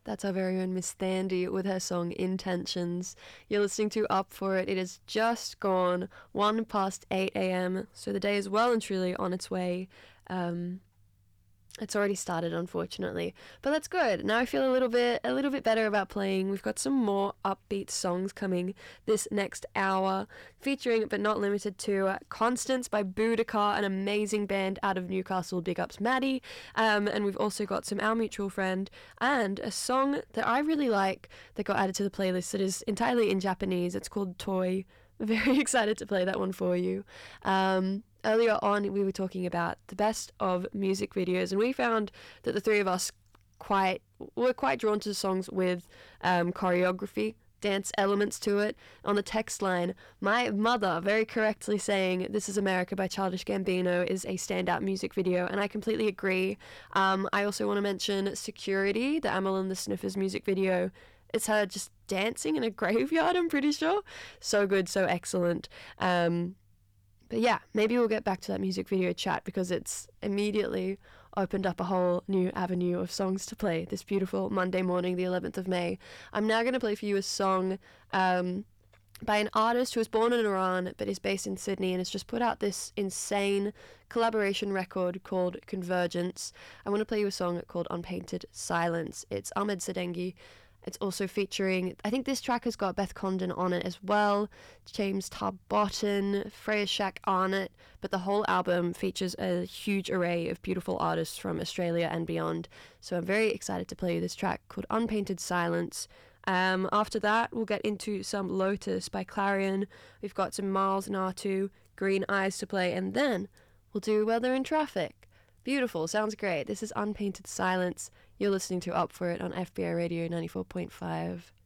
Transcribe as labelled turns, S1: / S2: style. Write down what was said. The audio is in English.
S1: That's our very own Miss Thandie with her song Intentions. You're listening to Up For It. It has just gone 8 a.m, so the day is well and truly on its way. It's already started, unfortunately, but that's good. Now I feel a little bit better about playing. We've got some more upbeat songs coming this next hour, featuring but not limited to Constance by Boudica, an amazing band out of Newcastle. Big ups, Maddie. And we've also got some Our Mutual Friend and a song that I really like that got added to the playlist that is entirely in Japanese. It's called Toy. Very excited to play that one for you. Earlier on, we were talking about the best of music videos, and we found that the three of us were quite drawn to songs with choreography, dance elements to it. On the text line, my mother very correctly saying This Is America by Childish Gambino is a standout music video, and I completely agree. I also want to mention Security, the Amel and the Sniffers music video. It's her just dancing in a graveyard, I'm pretty sure. So good, so excellent. But yeah, maybe we'll get back to that music video chat because it's immediately opened up a whole new avenue of songs to play this beautiful Monday morning, the 11th of May. I'm now going to play for you a song by an artist who was born in Iran but is based in Sydney and has just put out this insane collaboration record called Convergence. I want to play you a song called Unpainted Silence. It's Ahmed Sadengi. It's also featuring, I think this track has got Beth Condon on it as well, James Tarbotton, Freya Shack on it, but the whole album features a huge array of beautiful artists from Australia and beyond. So I'm very excited to play you this track called Unpainted Silence. After that, we'll get into some Lotus by Clarion. We've got some Miles and R2, Green Eyes to play, and then we'll do Weather and Traffic. Beautiful, sounds great. This is Unpainted Silence. You're listening to Up For It on FBI Radio 94.5.